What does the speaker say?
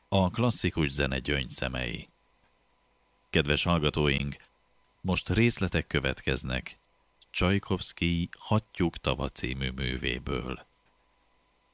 A klasszikus zene gyöngyszemei. Kedves hallgatóink, most részletek következnek Csajkovszkij Hattyúk tava című művéből.